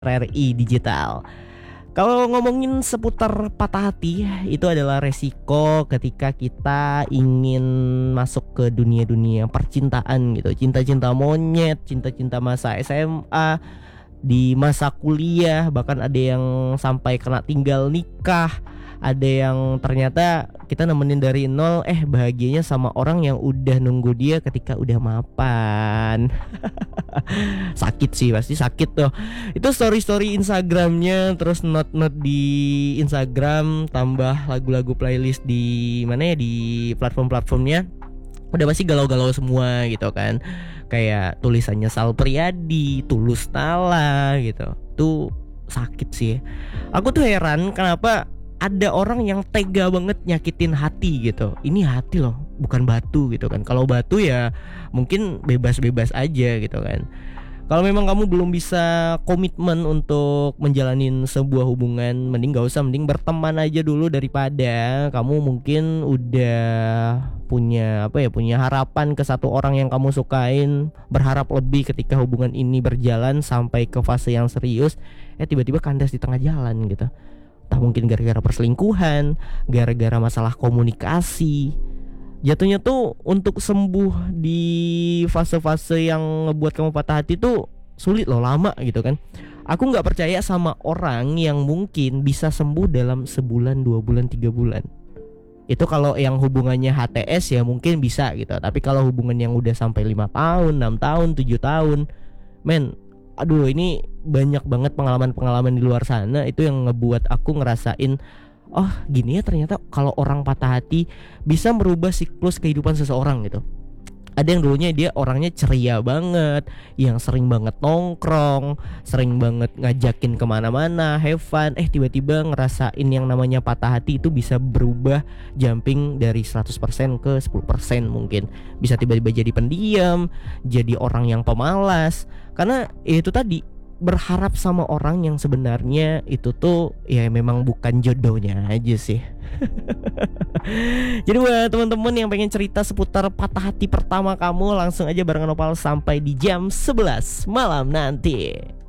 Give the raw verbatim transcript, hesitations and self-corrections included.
R I Digital. Kalau ngomongin seputar patah hati, itu adalah resiko ketika kita ingin masuk ke dunia-dunia percintaan gitu. Cinta-cinta monyet, cinta-cinta masa S M A, di masa kuliah, bahkan ada yang sampai kena tinggal nikah. Ada yang ternyata kita nemenin dari nol, eh bahagianya sama orang yang udah nunggu dia ketika udah mapan. Sakit sih, pasti sakit tuh. Itu story-story Instagramnya, terus note-note di Instagram, tambah lagu-lagu playlist di mana ya, di platform-platformnya, udah pasti galau-galau semua gitu kan. Kayak tulisannya Sal Priadi, Tulus Nala gitu. Tuh sakit sih. Aku tuh heran kenapa ada orang yang tega banget nyakitin hati gitu. Ini hati loh, bukan batu gitu kan. Kalau batu ya mungkin bebas-bebas aja gitu kan. Kalau memang kamu belum bisa komitmen untuk menjalanin sebuah hubungan, mending gak usah, mending berteman aja dulu daripada kamu mungkin udah punya apa ya, punya harapan ke satu orang yang kamu sukain, berharap lebih ketika hubungan ini berjalan sampai ke fase yang serius, eh tiba-tiba kandas di tengah jalan gitu. Entah mungkin gara-gara perselingkuhan, gara-gara masalah komunikasi. Jatuhnya tuh untuk sembuh di fase-fase yang ngebuat kamu patah hati tuh sulit loh, lama gitu kan. Aku gak percaya sama orang yang mungkin bisa sembuh dalam sebulan, dua bulan, tiga bulan. Itu kalau yang hubungannya H T S ya mungkin bisa gitu. Tapi kalau hubungan yang udah sampai lima tahun, enam tahun, tujuh tahun, men, aduh ini banyak banget pengalaman-pengalaman di luar sana itu yang ngebuat aku ngerasain, oh gini ya ternyata kalau orang patah hati bisa merubah siklus kehidupan seseorang gitu. Ada yang dulunya dia orangnya ceria banget, yang sering banget nongkrong, sering banget ngajakin kemana-mana, have fun, eh tiba-tiba ngerasain yang namanya patah hati itu bisa berubah jumping dari seratus persen ke sepuluh persen mungkin. Bisa tiba-tiba jadi pendiam, jadi orang yang pemalas. Karena ya itu tadi, berharap sama orang yang sebenarnya itu tuh ya memang bukan jodohnya aja sih. Jadi buat teman-teman yang pengen cerita seputar patah hati pertama kamu, langsung aja barengan Opal sampai di jam sebelas malam nanti.